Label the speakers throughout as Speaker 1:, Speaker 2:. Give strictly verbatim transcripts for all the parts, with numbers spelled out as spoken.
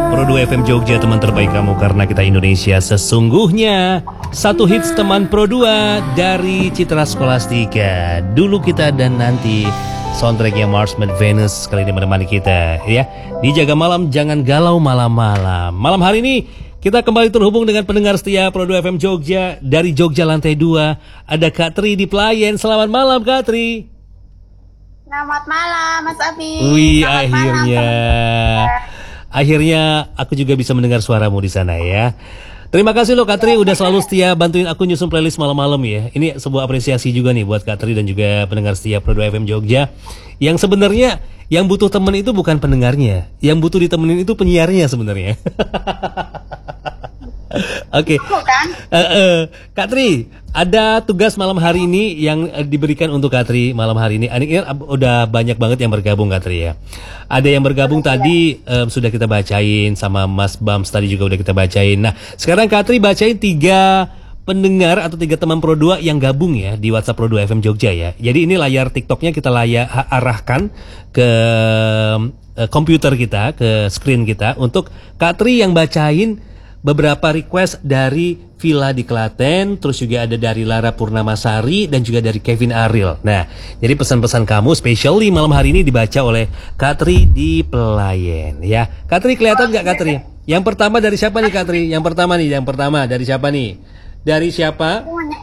Speaker 1: Pro dua F M Jogja, teman terbaik kamu karena kita Indonesia sesungguhnya. Satu hits teman Pro dua dari Citra Scholastika. Dulu kita dan nanti, soundtracknya Mars and Venus kali ini menemani kita ya. Dijaga malam, jangan galau malam-malam. Malam hari ini kita kembali terhubung dengan pendengar setia Pro dua F M Jogja. Dari Jogja lantai dua ada Kak Tri di Pelayan. Selamat malam Kak Tri.
Speaker 2: Selamat malam Mas Abi.
Speaker 1: Wih,
Speaker 2: Selamat
Speaker 1: akhirnya
Speaker 2: malam.
Speaker 1: Akhirnya aku juga bisa mendengar suaramu di sana ya. Terima kasih loh Kak Tri udah selalu setia bantuin aku nyusun playlist malam-malam ya. Ini sebuah apresiasi juga nih buat Kak Tri dan juga pendengar setia Pro dua F M Jogja. Yang sebenarnya yang butuh temen itu bukan pendengarnya, yang butuh ditemenin itu penyiarnya sebenarnya. Oke, okay. uh, uh, Kak Tri, ada tugas malam hari ini yang uh, diberikan untuk Kak Tri malam hari ini. Ini uh, udah banyak banget yang bergabung Kak Tri ya. Ada yang bergabung tadi uh, sudah kita bacain sama Mas Bams tadi juga udah kita bacain. Nah, sekarang Kak Tri bacain tiga pendengar atau tiga teman Pro dua yang gabung ya di WhatsApp Pro dua F M Jogja ya. Jadi ini layar TikToknya kita layak arahkan ke uh, komputer kita, ke screen kita untuk Kak Tri yang bacain beberapa request dari Villa di Klaten, terus juga ada dari Lara Purnamasari dan juga dari Kevin Ariel. Nah, jadi pesan-pesan kamu spesial malam hari ini dibaca oleh Kak Tri di Pelayan ya. Kak Tri kelihatan nggak Kak Tri? Yang pertama dari siapa nih Kak Tri? Yang pertama nih, yang pertama dari siapa nih? Dari siapa?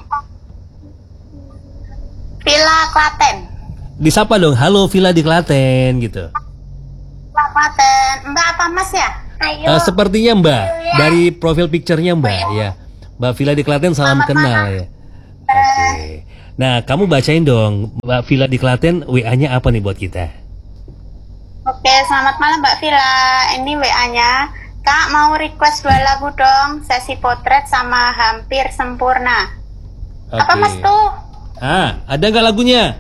Speaker 2: Villa Klaten.
Speaker 1: Disapa dong, halo Villa di Klaten gitu.
Speaker 2: Villa Klaten, Mbak apa Mas ya? Ayo.
Speaker 1: Uh, sepertinya Mbak, dari profil picture-nya Mbak ya. Mbak Villa di Klaten salam
Speaker 2: Selamat
Speaker 1: kenal
Speaker 2: malam.
Speaker 1: ya. Oke. Okay. Nah, kamu bacain dong Mbak Villa di Klaten W A-nya apa nih buat kita?
Speaker 2: Oke, selamat malam Mbak Villa. Ini W A-nya. Kak mau request dua lagu dong, Sesi Potret sama Hampir Sempurna.
Speaker 1: Okay.
Speaker 2: Apa Mas tuh?
Speaker 1: Ah, ada nggak lagunya?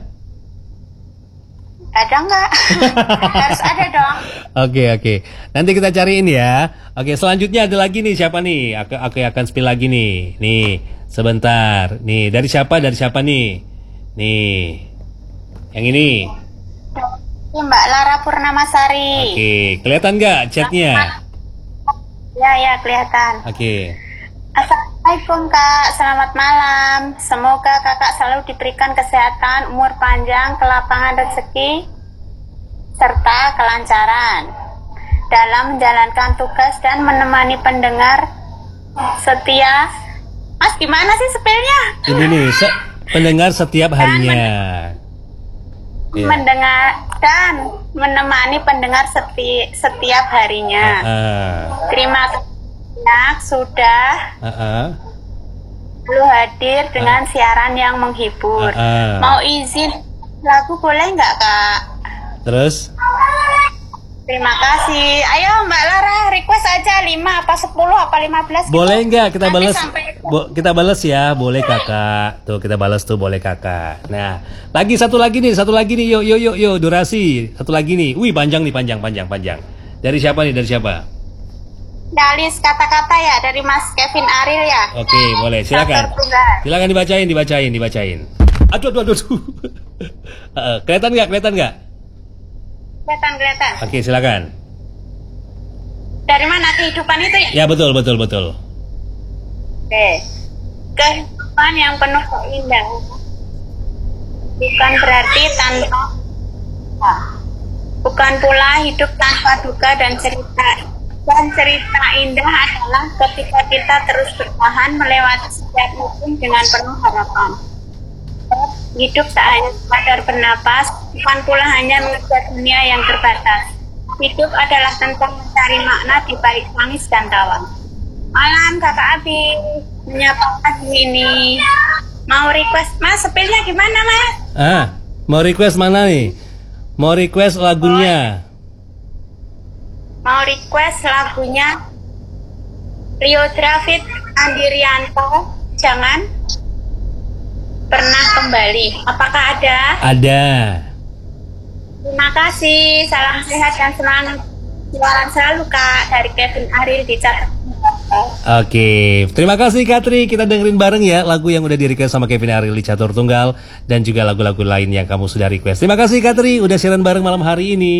Speaker 2: Ada nggak? Harus ada dong.
Speaker 1: Oke oke, nanti kita cariin ya. Oke, selanjutnya ada lagi nih, siapa nih? Aku, aku akan spill lagi nih. Nih, sebentar. Nih, dari siapa? Dari siapa nih? Nih, yang ini.
Speaker 2: Ini Mbak Lara Purnamasari.
Speaker 1: Oke, kelihatan nggak chatnya?
Speaker 2: Ya ya kelihatan.
Speaker 1: Oke.
Speaker 2: Assalamualaikum Kak, selamat malam. Semoga Kakak selalu diberikan kesehatan, umur panjang, kelapangan rezeki, serta kelancaran dalam menjalankan tugas dan menemani pendengar setia. Mas, gimana sih spellnya?
Speaker 1: Ini nih, se pendengar setiap harinya.
Speaker 2: Men yeah. Mendengar dan menemani pendengar seti setiap harinya.
Speaker 1: Uh -uh. Terima kasih
Speaker 2: sudah
Speaker 1: uh -uh.
Speaker 2: lu hadir dengan uh. siaran yang menghibur. Uh -uh. Mau izin lagu boleh nggak Kak?
Speaker 1: Terus?
Speaker 2: Terima kasih. Ayo Mbak Lara request aja lima apa sepuluh apa lima belas.
Speaker 1: Boleh nggak kita balas?
Speaker 2: Sampai...
Speaker 1: Bo kita balas ya, boleh Kakak. Tuh kita balas tuh boleh Kakak. Nah, lagi satu lagi nih, satu lagi nih. Yuk yuk yuk yuk durasi. Satu lagi nih. Wih, panjang nih, panjang panjang panjang. Dari siapa nih? Dari siapa?
Speaker 2: Dari kata-kata ya, dari Mas Kevin Ariel ya.
Speaker 1: Oke, boleh. Silakan. Silakan dibacain, dibacain, dibacain. Aduh aduh aduh. aduh. uh, kelihatan nggak? Kelihatan nggak?
Speaker 2: Kelihatan, kelihatan.
Speaker 1: Oke, silakan.
Speaker 2: Dari mana kehidupan itu ya?
Speaker 1: Ya, betul, betul, betul.
Speaker 2: Oke. Kehidupan yang penuh keindahan bukan berarti tanpa bukan pula hidup tanpa duka dan cerita. Dan cerita indah adalah ketika kita terus bertahan melewati setiap musim dengan penuh harapan. Hidup tak hanya sekadar bernapas, bukan pula hanya mengejar dunia yang terbatas. Hidup adalah tentang mencari makna di balik tangis dan tawa. Malam Kakak Abi, menyapa pagi ini. Mau request Mas, spellnya gimana Mas?
Speaker 1: Ah, mau request mana nih? Mau request lagunya?
Speaker 2: Mau request lagunya Rio David Andirianto, Jangan Pernah Kembali. Apakah ada?
Speaker 1: Ada.
Speaker 2: Terima kasih. Salam sehat dan semangat jualan selalu Kak, dari Kevin Ariel di Catat.
Speaker 1: Oke, terima kasih Kak Tri. Kita dengerin bareng ya lagu yang udah di request sama Kevin Ariel di Catur Tunggal dan juga lagu-lagu lain yang kamu sudah request. Terima kasih Kak Tri udah siaran bareng malam hari ini.